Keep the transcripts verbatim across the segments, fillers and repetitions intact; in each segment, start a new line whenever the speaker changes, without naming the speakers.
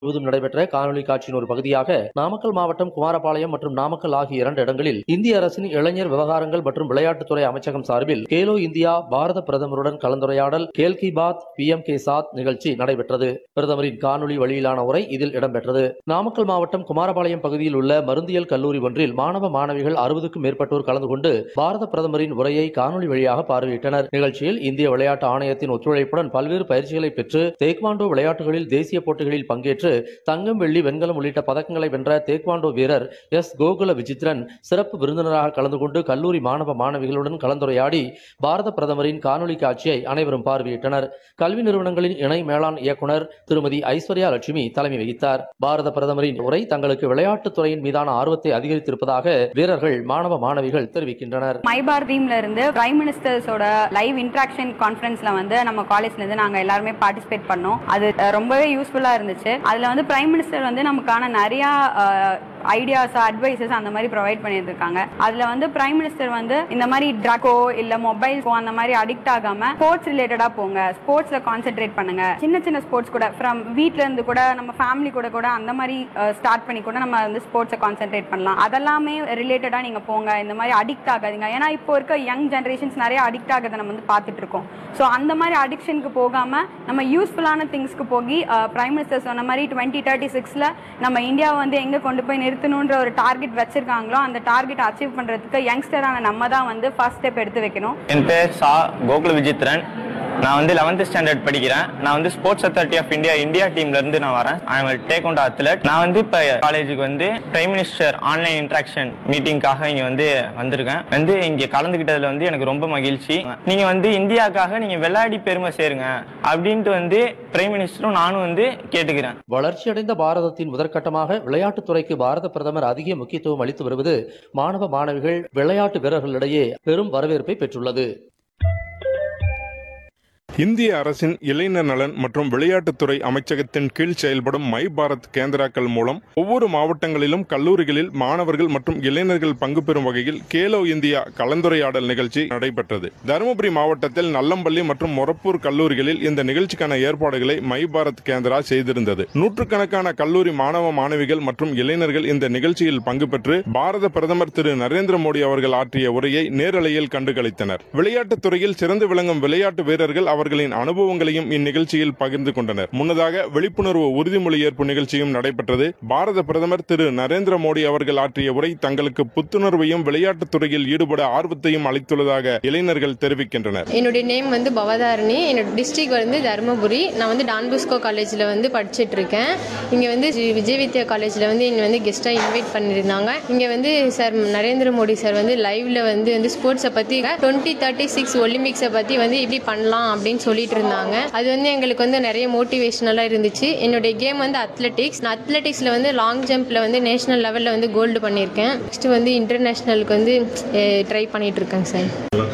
முழுவதும் நடைபெற்ற காணொலி காட்சியின் ஒரு பகுதியாக நாமக்கல் மாவட்டம் குமாரபாளையம் மற்றும் நாமக்கல் ஆகிய இரண்டு இடங்களில் இந்திய அரசின் இளைஞர் விவகாரங்கள் மற்றும் விளையாட்டுத்துறை அமைச்சகம் சார்பில் கேலோ இந்தியா பாரத பிரதமருடன் கலந்துரையாடல் கேல் கி பாத் பி எம் கே சாத் நிகழ்ச்சி நடைபெற்றது. பிரதமரின் காணொலி வழியிலான உரை இதில் இடம்பெற்றது. நாமக்கல் மாவட்டம் குமாரபாளையம் பகுதியில் உள்ள மருந்தியல் கல்லூரி ஒன்றில் மாணவ மாணவிகள் அறுபதுக்கும் மேற்பட்டோர் கலந்து கொண்டு பாரத பிரதமரின் உரையை காணொலி வழியாக பார்வையிட்டனர். நிகழ்ச்சியில் இந்திய விளையாட்டு ஆணையத்தின் ஒத்துழைப்புடன் பல்வேறு பயிற்சிகளை பெற்று தேக்வாண்டோ விளையாட்டுகளில் தேசிய போட்டிகளில் பங்கேற்று தங்கம், வெள்ளி, வெண்கலம் உள்ளிட்ட பதக்கங்களை வென்ற தேக்வாண்டோ வீரர் எஸ் கோகுல விசித்திரன் சிறப்பு விருந்தினராக கலந்து கொண்டு கல்லூரி மாணவ மாணவிகளுடன் கலந்துரையாடி பாரத பிரதமரின் காணொலி காட்சியை அனைவரும் பார்வையிட்டனர். கல்வி நிறுவனங்களின் இணை மேலாண் இயக்குனர் திருமதி ஐஸ்வர்யா லட்சுமி தலைமை வகித்தார். பாரத பிரதமரின் உரை தங்களுக்கு விளையாட்டுத் துறையின் மீதான ஆர்வத்தை அதிகரித்திருப்பதாக வீரர்கள், மாணவ மாணவிகள் தெரிவிக்கின்றனர்.
மை பாரதியில இருந்து பிரைம் மினிஸ்டர்ஸோட லைவ் இன்டராக்ஷன் கான்ஃபரன்ஸ்ல வந்து நம்ம காலேஜ்ல இருந்து நாங்க எல்லாருமே பார்ட்டிசிபேட் பண்ணோம். அது ரொம்பவே யூஸ்ஃபுல்லா இருந்துச்சு. அதுல வந்து பிரைம் மினிஸ்டர் வந்து நமக்கான நிறைய ஐடியாஸ், அட்வைசஸ் அந்த மாதிரி ப்ரொவைட் பண்ணிட்டு இருக்காங்க. அதுல வந்து பிரைம் மினிஸ்டர் வந்து இந்த மாதிரி ட்ரக்கோ இல்ல மொபைல்ஸோ அந்த மாதிரி அடிக்ட் ஆகாம ஸ்போர்ட்ஸ் ரிலேட்டடா போங்க, ஸ்போர்ட்ஸ்ல கான்சென்ட்ரேட் பண்ணுங்க, சின்ன சின்ன ஸ்போர்ட்ஸ் கூட ஃப்ரம் வீட்ல இருந்து கூட நம்ம ஃபேமிலி கூட கூட அந்த மாதிரி ஸ்டார்ட் பண்ணி கூட நம்ம வந்து ஸ்போர்ட்ஸை கான்சென்ட்ரேட் பண்ணலாம். அதெல்லாமே ரிலேட்டடா நீங்க போங்க, இந்த மாதிரி அடிக்ட் ஆகாதீங்க. ஏன்னா இப்போ இருக்க யங் ஜெனரேஷன்ஸ் நிறைய அடிக்ட் ஆகிறத நம்ம வந்து பார்த்துட்டு இருக்கோம். ஸோ அந்த மாதிரி அடிக்ஷனுக்கு போகாம நம்ம யூஸ்ஃபுல்லான திங்ஸ்க்கு போகி பிரைம் மினிஸ்டர் சொன்ன மாதிரி டுவெண்ட்டி தேர்ட்டி சிக்ஸ்ல நம்ம இந்தியாவை வந்து எங்க கொண்டு போய் நிறுத்தணுன்ற ஒரு டார்கெட் வச்சிருக்காங்களோ அந்த டார்கெட் அச்சீவ் பண்றதுக்கு யங்ஸ்டரான நம்ம தான் வந்து ஃபர்ஸ்ட் ஸ்டெப் எடுத்து வைக்கணும்.
என் பேர் சா கோகுல விசித்திரன். நான் வந்து லெவன்த் ஸ்டாண்டர்ட் படிக்கிறேன். நான் வந்து sports authority of India India டீம்ல இருந்து நான் வரேன். I am taekwondo athlete. நான் வந்து இப்ப காலேஜுக்கு வந்து பிரைம் மினிஸ்டர் ஆன்லைன் இன்டராக்ஷன் மீட்டிங்காக இங்க வந்து வந்திருக்கேன். வந்து இங்க கலந்துகிட்டதுல வந்து எனக்கு ரொம்ப மகிழ்ச்சி. நீங்க வந்து இந்தியாவுக்காக நீங்க விளையாடி பெருமை சேருங்க அப்படின்ட்டு வந்து பிரைம் மினிஸ்டரும் நானும் வந்து கேட்டுக்கிறேன்.
வளர்ச்சியடைந்த பாரதத்தின் முதற்கட்டமாக விளையாட்டுத்துறைக்கு பாரத பிரதமர் அதிக முக்கியத்துவம் அளித்து வருவது மாணவ மாணவிகள், விளையாட்டு வீரர்களிடையே பெரும் வரவேற்பை பெற்றுள்ளது.
இந்திய அரசின் இளைஞர் நலன் மற்றும் விளையாட்டுத்துறை அமைச்சகத்தின் கீழ் செயல்படும் மை பாரத் கேந்திராக்கள் மூலம் ஒவ்வொரு மாவட்டங்களிலும் கல்லூரிகளில் மாணவர்கள் மற்றும் இளைஞர்கள் பங்கு பெறும் வகையில் கேலோ இந்தியா கலந்துரையாடல் நிகழ்ச்சி நடைபெற்றது. தருமபுரி மாவட்டத்தில் நல்லம்பள்ளி மற்றும் மொரப்பூர் கல்லூரிகளில் இந்த நிகழ்ச்சிக்கான ஏற்பாடுகளை மை பாரத் கேந்திரா செய்திருந்தது. நூற்றுக்கணக்கான கல்லூரி மாணவ மாணவிகள் மற்றும் இளைஞர்கள் இந்த நிகழ்ச்சியில் பங்கு பெற்று பாரத பிரதமர் திரு நரேந்திர மோடி அவர்கள் ஆற்றிய உரையை நேரலையில் கண்டுகளித்தனர். விளையாட்டுத் துறையில் சிறந்து விளங்கும் விளையாட்டு வீரர்கள் அவர்களின் அனுபவங்களையும் இந்நிகழ்ச்சியில் பகிர்ந்து கொண்டனர். முன்னதாக விழிப்புணர்வு உறுதிமொழி ஏற்பு நிகழ்ச்சியும் நடைபெற்றது. பாரத பிரதமர் திரு நரேந்திர மோடி அவர்கள் ஆற்றிய உரை தங்களுக்கு புத்துணர்வையும் விளையாட்டுத் துறையில் ஈடுபட ஆர்வத்தையும் அளித்துள்ளதாக இளைஞர்கள் தெரிவிக்கின்றனர்.
என்னுடைய நேம் வந்து பவதாரணி. என்னோட டிஸ்ட்ரிக்ட் வந்து தருமபுரி. நான் வந்து டான்புஸ்கோ காலேஜில் வந்து படிச்சுட்டு இருக்கேன். இங்கே வந்து விஜய் வித்யா காலேஜில் வந்து இங்கே வந்து கெஸ்ட்டாக இன்வைட் பண்ணியிருந்தாங்க. இங்கே வந்து சார் நரேந்திர மோடி சார் வந்து லைவ்ல வந்து வந்து ஸ்போர்ட்ஸை பற்றி டுவெண்ட்டி தேர்ட்டி சிக்ஸ் ஒலிம்பிக்ஸை பற்றி வந்து இப்படி பண்ணலாம் அப்படின்னு சொல்லிட்டு இருந்தாங்க. அது வந்து எங்களுக்கு வந்து நிறைய மோட்டிவேஷனலா இருந்துச்சு. என்னுடைய கேம் வந்து அத்லெட்டிக்ஸ். நான் அத்லெட்டிக்ஸ்ல வந்து லாங் ஜம்ப்ல வந்து நேஷனல் லெவல்ல வந்து கோல்டு பண்ணியிருக்கேன். நெக்ஸ்ட் வந்து இன்டர்நேஷனலுக்கு வந்து ட்ரை பண்ணிட்டு இருக்கேன் சார்.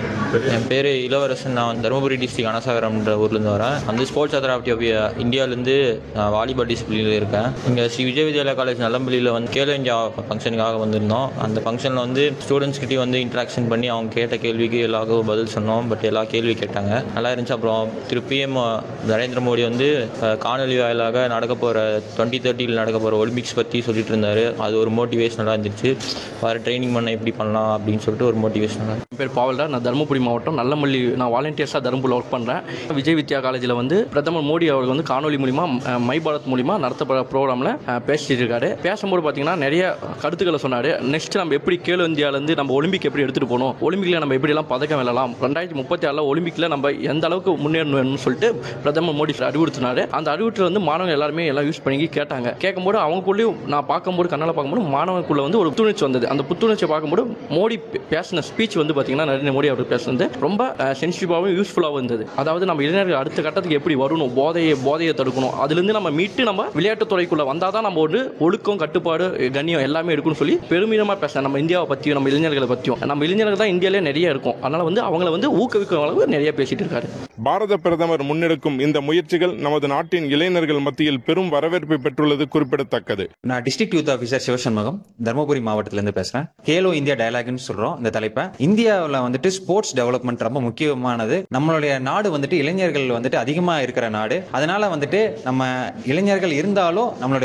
என் பேர் இளவரசன். நான் தருமபுரி டிஸ்ட்ரிக்ட் அனசாகரம்ன்ற ஊர்லேருந்து வரேன். அந்த ஸ்போர்ட்ஸ் அத்தாரிட்டி ஆஃப் இந்தியாவிலேருந்து வாலிபால் டிசிப்ளினில் இருக்கேன். இங்கே ஸ்ரீ விஜய் வித்யாலயா காலேஜ் நல்லம்பள்ளியில் வந்து கேலோ இந்தியா ஃபங்க்ஷனுக்காக வந்திருந்தோம். அந்த ஃபங்க்ஷனில் வந்து ஸ்டூடெண்ட்ஸ்கிட்டையும் வந்து இன்ட்ராக்ஷன் பண்ணி அவங்க கேட்ட கேள்விக்கு எல்லாருக்கும் பதில் சொன்னோம். பட் எல்லா கேள்வி கேட்டாங்க, நல்லா இருந்துச்சு. அப்புறம் திரு பி எம் நரேந்திர மோடி வந்து காணொலி வாயிலாக நடக்க போகிற டுவெண்ட்டி தேர்ட்டியில் நடக்க போகிற ஒலிம்பிக்ஸ் பற்றி சொல்லிட்டு இருந்தார். அது ஒரு மோட்டிவேஷனலாக இருந்துச்சு. வேறு ட்ரைனிங் பண்ண எப்படி பண்ணலாம் அப்படின்னு சொல்லிட்டு ஒரு மோட்டிவேஷனலாக.
என் பேர் பாவல்டா. நான் தருமபுரி மாவட்டம் நல்லமல்லி, நான் வாலண்டியர்ஸாக தருமபுரியில் ஒர்க் பண்ணுறேன். விஜய் வித்யா காலேஜில் வந்து பிரதமர் மோடி அவர்கள் வந்து காணொலி மூலிமா மை பாரத் மூலிமா நடத்தப்படுற ப்ரோக்ராமில் பேசிட்டு இருக்காரு. பேசும்போது பார்த்தீங்கன்னா நிறைய கருத்துக்களை சொன்னார். நெக்ஸ்ட் நம்ம எப்படி கேலோ இந்தியாவிலேருந்து நம்ம ஒலிம்பிக் எப்படி எடுத்துகிட்டு போகணும், ஒலிம்பிக்கில் நம்ம எப்படிலாம் பதக்கம் வெல்லலாம், ரெண்டாயிரத்தி முப்பத்தி ஆறில் ஒலிம்பிக்கில் நம்ம எந்த அளவுக்கு முன்னேறணும்னு சொல்லிட்டு பிரதமர் மோடி அறிவுறுத்தினார். அந்த அறிவுறுத்தல் வந்து மாணவர்கள் எல்லாருமே எல்லாம் யூஸ் பண்ணி கேட்டாங்க. கேட்கும்போது அவங்களுக்குள்ளேயும் நான் பார்க்கும்போது கண்ணால் பார்க்கும்போது மாணவர்களுக்குள்ள வந்து ஒரு புத்துணர்ச்சி வந்தது. அந்த புத்துணர்ச்சியை பார்க்கும்போது மோடி பேசின ஸ்பீச் வந்து பார்த்தீங்கன்னா நரேந்திர மோடி அவர் பேசினது ரொம்ப சென்சிட்டிவாகவும் யூஸ்ஃபுல்லாகவும் இருந்தது. அதாவது நம்ம இளைஞர்கள் அடுத்த கட்டத்துக்கு எப்படி வரணும், போதையை போதையை தடுக்கணும், அதுலேருந்து நம்ம மீட்டு நம்ம விளையாட்டுத் துறைக்குள்ள வந்தால் தான் நம்ம ஒரு ஒழுக்கம், கட்டுப்பாடு, கண்ணியம் எல்லாமே இருக்குன்னு சொல்லி பெருமிதமாக பேச நம்ம இந்தியாவை பற்றியும் நம்ம இளைஞர்களை பற்றியும். நம்ம இளைஞர்கள் தான் இந்தியாவிலே நிறைய இருக்கும். அதனால வந்து அவங்கள வந்து ஊக்குவிக்கும் அளவு நிறைய பேசிட்டு இருக்காரு.
பாரத பிரதமர் முன்னெடுக்கும் இந்த முயற்சிகள் நமது நாட்டின் இளைஞர்கள் மத்தியில் பெரும் வரவேற்பை பெற்றுள்ளது குறிப்பிடத்தக்கது.
நான் district youth officer Sivashanmugam, Dharmapuri மாவட்டத்திலிருந்து பேசுறேன். கேலோ இந்தியா டயலாக்னு சொல்றோம் இந்த தலைப்பை. இந்தியாவில் வந்துட்டு ஸ்போர்ட்ஸ் டெவலப்மெண்ட் ரொம்ப முக்கியமானது. நம்மளுடைய நாடு வந்துட்டு இளைஞர்கள் வந்துட்டு அதிகமாக இருக்கிற நாடு. அதனால வந்துட்டு நம்ம இளைஞர்கள் இருந்தாலும் நம்மளுடைய